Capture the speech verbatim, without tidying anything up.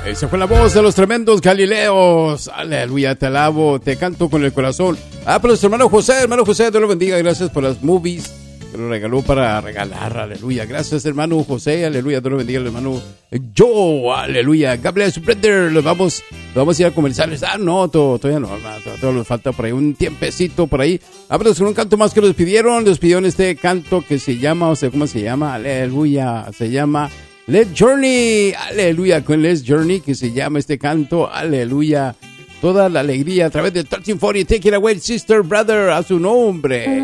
Esa fue la voz de los tremendos Galileos. Aleluya, te alabo, te canto con el corazón. Ah, pero nuestro hermano José, hermano José, Dios lo bendiga. Gracias por las movies que lo regaló para regalar. Aleluya. Gracias, hermano José. Aleluya, Dios lo bendiga, hermano Joe. Aleluya. God bless you, brother. Los vamos, los vamos a ir a comerciales. Ah, no, todo, todavía no. Todavía, todavía nos falta por ahí un tiempecito por ahí. Vámonos con un canto más que nos pidieron. Nos pidieron este canto que se llama, o sea, ¿cómo se llama? Aleluya. Se llama Let's Journey, aleluya, con Let's Journey, que se llama este canto, aleluya, toda la alegría a través del trece cuarenta, take it away, sister, brother, a su nombre.